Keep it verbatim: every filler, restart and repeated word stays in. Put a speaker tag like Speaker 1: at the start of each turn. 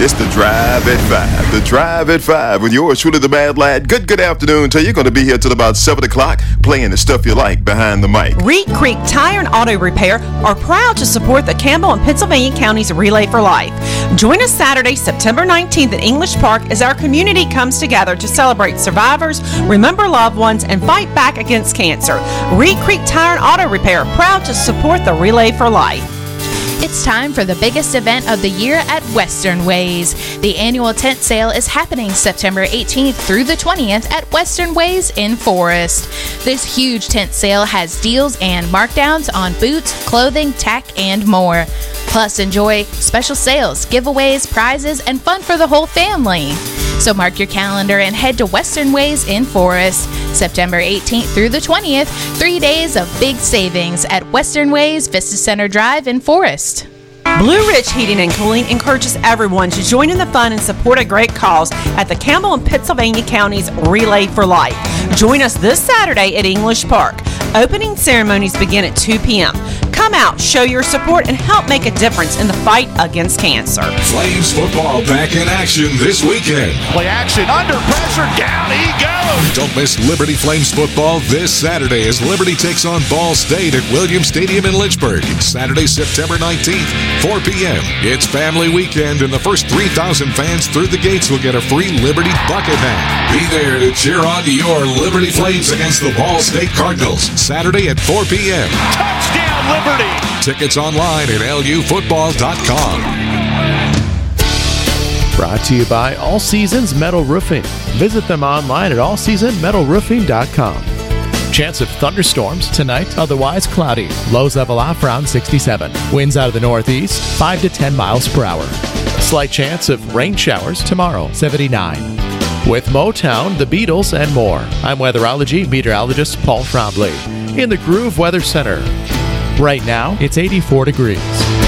Speaker 1: It's the Drive at five. The Drive at five with yours truly, the Mad Lad. Good, good afternoon to you. You're going to be here till about seven o'clock playing the stuff you like behind the mic.
Speaker 2: Reed Creek Tire and Auto Repair are proud to support the Campbell and Pennsylvania Counties Relay for Life. Join us Saturday, September nineteenth at English Park as our community comes together to celebrate survivors, remember loved ones, and fight back against cancer. Reed Creek Tire and Auto Repair, proud to support the Relay for Life.
Speaker 3: It's time for the biggest event of the year at Western Ways. The annual tent sale is happening September eighteenth through the twentieth at Western Ways in Forest. This huge tent sale has deals and markdowns on boots, clothing, tack, and more. Plus, enjoy special sales, giveaways, prizes, and fun for the whole family. So mark your calendar and head to Western Ways in Forest. September eighteenth through the twentieth, three days of big savings at Western Ways, Vista Center Drive in Forest.
Speaker 2: Blue Ridge Heating and Cooling encourages everyone to join in the fun and support a great cause at the Campbell and Pennsylvania Counties Relay for Life. Join us this Saturday at English Park. Opening ceremonies begin at two p.m. Come out, show your support, and help make a difference in the fight against cancer.
Speaker 4: Flames football back in action this weekend.
Speaker 5: Play action, under pressure, down he goes.
Speaker 4: Don't miss Liberty Flames football this Saturday as Liberty takes on Ball State at Williams Stadium in Lynchburg. Saturday, September nineteenth, four p.m. It's family weekend, and the first three thousand fans through the gates will get a free Liberty bucket hat. Be there to cheer on your Liberty Flames against the Ball State Cardinals. Saturday at four p.m.
Speaker 5: Touchdown, Liberty!
Speaker 4: Tickets online at L U football dot com.
Speaker 6: Brought to you by All Seasons Metal Roofing. Visit them online at all season metal roofing dot com. Chance of thunderstorms tonight, otherwise cloudy. Lows level off around sixty-seven. Winds out of the northeast, five to ten miles per hour. Slight chance of rain showers tomorrow, seventy-nine. With Motown, the Beatles, and more. I'm weatherology meteorologist Paul Trombley in the Groove Weather Center. Right now, it's eighty-four degrees.